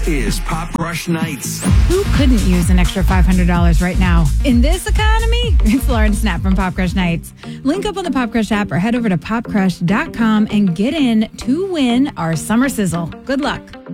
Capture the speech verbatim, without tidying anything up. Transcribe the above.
is Pop Crush Nights. Who couldn't use an extra five hundred dollars right now? In this economy, it's Lauren Snap from Pop Crush Nights. Link up on the Pop Crush app or head over to pop crush dot com and get in to win our summer sizzle. Good luck.